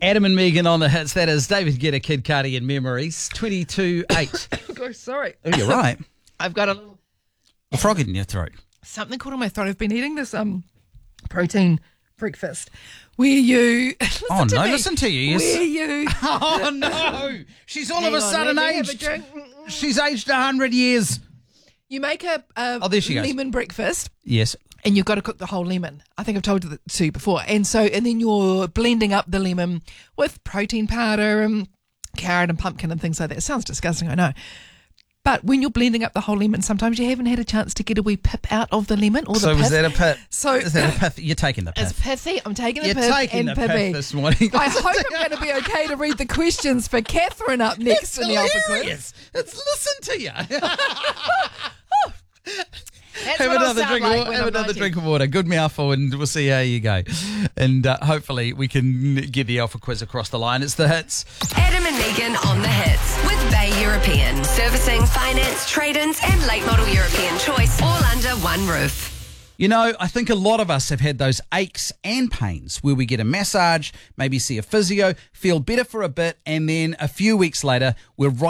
Adam and Megan on the hits. That is David Guetta, Kid Cudi and Memories. 22-8. Gosh, sorry. Oh, you're right. I've got a little A frog in your throat. something caught in my throat. I've been eating this protein breakfast where you Listen to you. Yes. where you Oh, no. She's all of a sudden let me have a aged. drink. She's aged 100 years. You make a there she goes. lemon breakfast. Yes. And you've got to cook the whole lemon. I think I've told you that to you before. And then you're blending up the lemon with protein powder and carrot and pumpkin and things like that. It sounds disgusting, I know. But when you're blending up the whole lemon, sometimes you haven't had a chance to get a wee pip out of the lemon or the So pith. was that a pith? So is that a pith? You're taking the it's pith. pithy. I'm taking You're the pith taking and the pippy. pith this morning. I hope I'm going to be okay to read the questions for Catherine up next in the Alpha Quiz. Hilarious. It's listen to you. That's Have what I'll another sound drink. like when Have I'm another 90. drink of water. Good mouthful, and we'll see how you go. And hopefully we can get the Alpha Quiz across the line. It's the hits. Adam and Megan on the hits with Bay European. Servicing, finance, trade-ins and late model European choice all under one roof. You know, I think a lot of us have had those aches and pains where we get a massage, maybe see a physio, feel better for a bit, and then a few weeks later, we're right